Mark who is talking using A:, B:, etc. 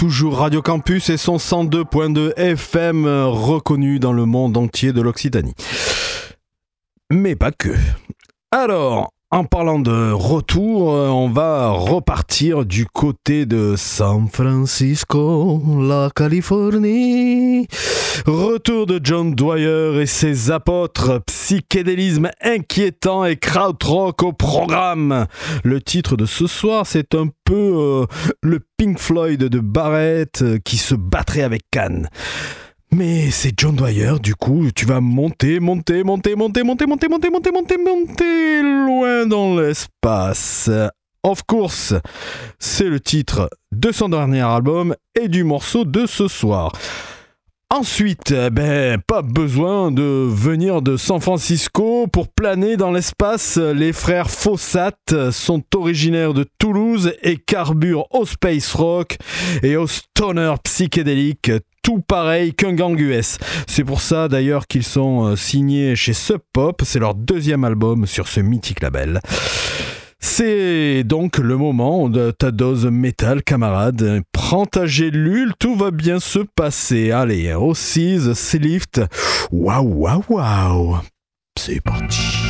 A: toujours Radio Campus et son 102.2 FM reconnu dans le monde entier de l'Occitanie. Mais pas que. Alors, en parlant de retour, on va repartir du côté de San Francisco, la Californie. Retour de John Dwyer et ses apôtres, psychédélisme inquiétant et krautrock au programme. Le titre de ce soir, c'est un peu le Pink Floyd de Barrett qui se battrait avec Cannes. Mais c'est John Dwyer, du coup, tu vas monter loin dans l'espace. Of course, c'est le titre de son dernier album et du morceau de ce soir. Ensuite, pas besoin de venir de San Francisco pour planer dans l'espace. Les frères Fossat sont originaires de Toulouse et carburent au space rock et au stoner psychédélique, tout pareil qu'un gang US. C'est pour ça d'ailleurs qu'ils sont signés chez Sub Pop, c'est leur deuxième album sur ce mythique label. C'est donc le moment de ta dose métal, camarade. Prends ta gélule, tout va bien se passer. Allez, Ossies, Slift, waouh, waouh, waouh. C'est parti.